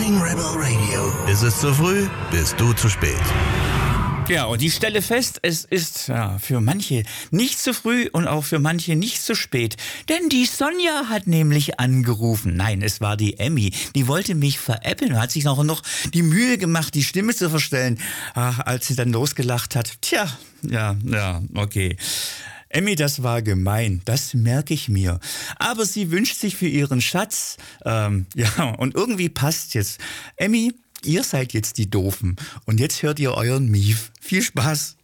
King Rebel Radio. Ist es zu früh, bist du zu spät. Ja, und ich stelle fest, es ist für manche nicht zu früh und auch für manche nicht zu spät. Denn die Sonja hat nämlich angerufen. Nein, es war die Emmy. Die wollte mich veräppeln und hat sich noch die Mühe gemacht, die Stimme zu verstellen. Ach, als sie dann losgelacht hat. Tja, ja, okay. Emmy, das war gemein, das merke ich mir. Aber sie wünscht sich für ihren Schatz, und irgendwie passt jetzt. Emmy, ihr seid jetzt die Doofen und jetzt hört ihr euren Mief. Viel Spaß.